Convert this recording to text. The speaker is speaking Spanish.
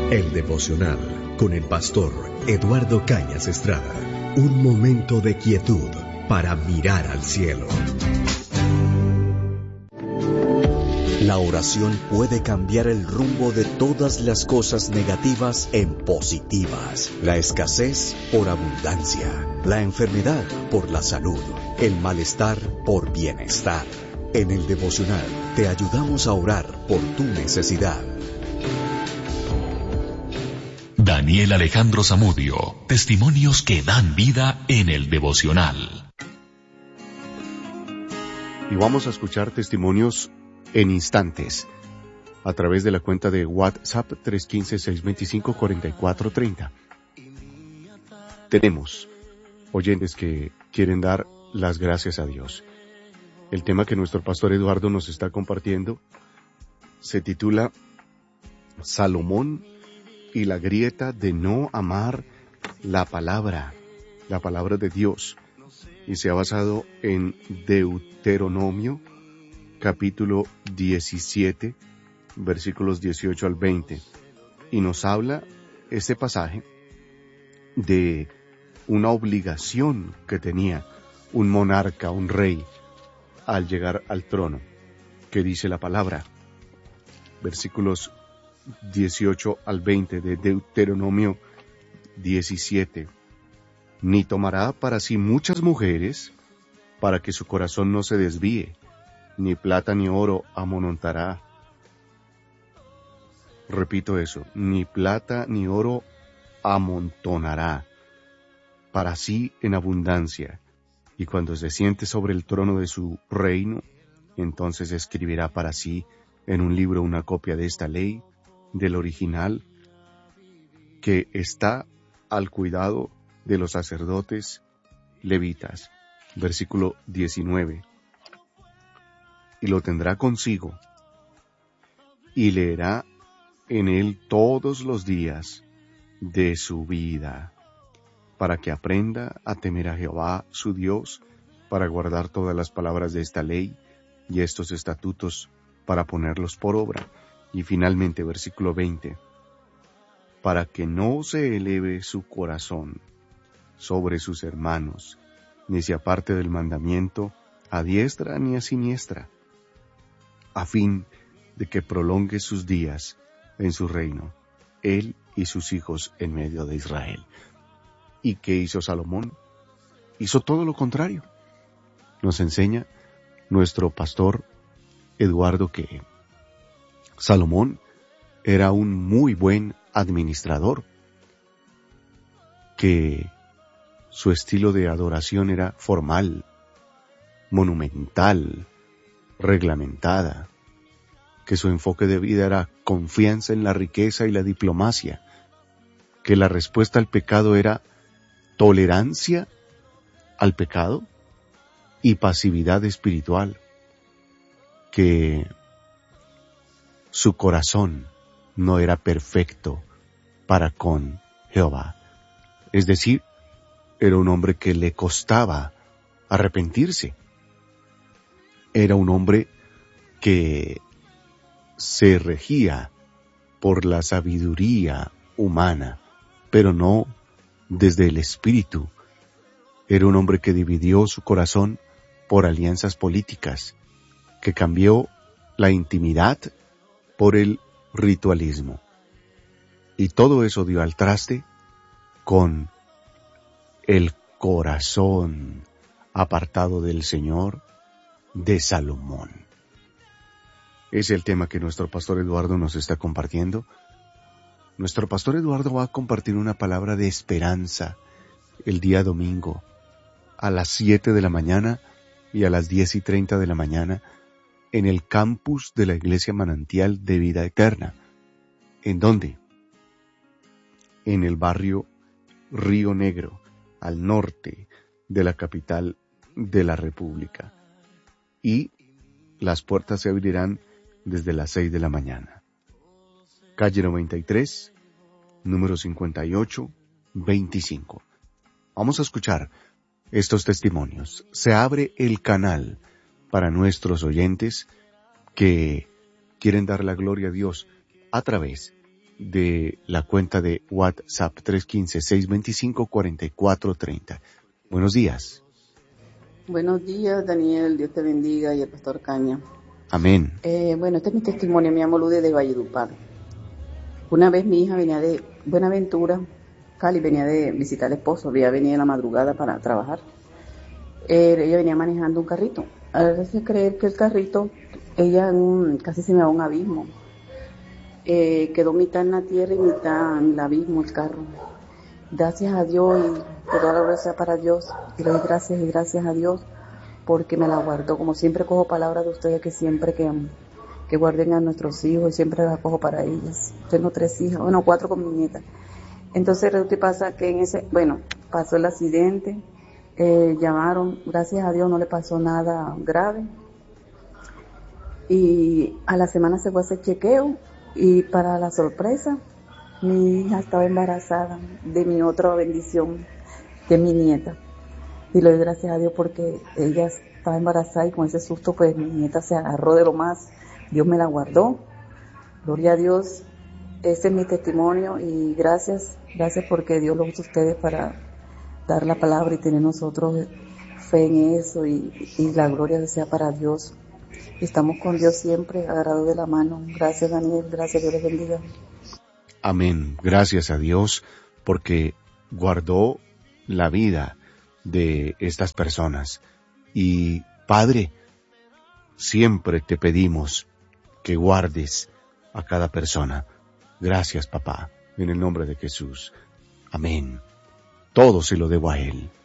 El devocional con el pastor Eduardo Cañas Estrada. Un momento de quietud para mirar al cielo. La oración puede cambiar el rumbo de todas las cosas negativas en positivas. La escasez por abundancia, la enfermedad por la salud, el malestar por bienestar. En el devocional te ayudamos a orar por tu necesidad. Daniel Alejandro Zamudio, testimonios que dan vida en el devocional. Y vamos a escuchar testimonios en instantes a través de la cuenta de WhatsApp 315-625-4430. Tenemos oyentes que quieren dar las gracias a Dios. El tema que nuestro pastor Eduardo nos está compartiendo se titula Salomón y la grieta de no amar la palabra de Dios, y se ha basado en Deuteronomio capítulo 17 versículos 18 al 20, y nos habla este pasaje de una obligación que tenía un monarca, un rey, al llegar al trono, que dice la palabra, versículos 18 al 20 de Deuteronomio 17. Ni tomará para sí muchas mujeres, para que su corazón no se desvíe, ni plata ni oro amontonará. Repito eso, ni plata ni oro amontonará para sí en abundancia, y cuando se siente sobre el trono de su reino, entonces escribirá para sí en un libro una copia de esta ley, del original, que está al cuidado de los sacerdotes levitas. Versículo 19. Y lo tendrá consigo, y leerá en él todos los días de su vida, para que aprenda a temer a Jehová su Dios, para guardar todas las palabras de esta ley y estos estatutos, para ponerlos por obra. Y finalmente, versículo 20, para que no se eleve su corazón sobre sus hermanos, ni se aparte del mandamiento a diestra ni a siniestra, a fin de que prolongue sus días en su reino, él y sus hijos en medio de Israel. ¿Y qué hizo Salomón? Hizo todo lo contrario. Nos enseña nuestro pastor Eduardo que Salomón era un muy buen administrador, que su estilo de adoración era formal, monumental, reglamentada, que su enfoque de vida era confianza en la riqueza y la diplomacia, que la respuesta al pecado era tolerancia al pecado y pasividad espiritual, que su corazón no era perfecto para con Jehová. Es decir, era un hombre que le costaba arrepentirse. Era un hombre que se regía por la sabiduría humana, pero no desde el espíritu. Era un hombre que dividió su corazón por alianzas políticas, que cambió la intimidad por el ritualismo. Y todo eso dio al traste con el corazón apartado del Señor de Salomón. Es el tema que nuestro pastor Eduardo nos está compartiendo. Nuestro pastor Eduardo va a compartir una palabra de esperanza el día domingo a las 7 de la mañana y a las 10:30 de la mañana en el campus de la Iglesia Manantial de Vida Eterna. ¿En dónde? En el barrio Río Negro, al norte de la capital de la República. Y las puertas se abrirán desde las 6 de la mañana. Calle 93, número 5825. Vamos a escuchar estos testimonios. Se abre el canal para nuestros oyentes que quieren dar la gloria a Dios a través de la cuenta de WhatsApp 315-625-4430. Buenos días. Buenos días, Daniel. Dios te bendiga y el pastor Caña. Amén. Bueno, este es mi testimonio. Me llamo Lude de Valledupar. Una vez mi hija venía de Buenaventura, Cali, venía de visitar al esposo. Ella venía en la madrugada para trabajar. Ella venía manejando un carrito. A veces creer que el carrito, ella casi se me va a un abismo. Quedó mitad en la tierra y mitad en el abismo el carro. Gracias a Dios y que toda la gloria sea para Dios. Y le doy gracias y gracias a Dios porque me la guardó. Como siempre cojo palabras de ustedes que siempre que guarden a nuestros hijos y siempre las cojo para ellas. Tengo 3 hijas, 4 con mi nieta. Entonces resulta y pasa que pasó el accidente, llamaron, gracias a Dios no le pasó nada grave. Y a la semana se fue a hacer chequeo y para la sorpresa, mi hija estaba embarazada de mi otra bendición, de mi nieta. Y le doy gracias a Dios porque ella estaba embarazada y con ese susto pues mi nieta se agarró de lo más. Dios me la guardó. Gloria a Dios. Ese es mi testimonio y gracias porque Dios lo usa a ustedes para dar la palabra y tener nosotros fe en eso y la gloria sea para Dios. Estamos con Dios siempre, agarrados de la mano. Gracias, Daniel. Gracias, Dios les bendiga. Amén. Gracias a Dios porque guardó la vida de estas personas. Y Padre, siempre te pedimos que guardes a cada persona. Gracias, papá, en el nombre de Jesús. Amén. Todo se lo debo a Él.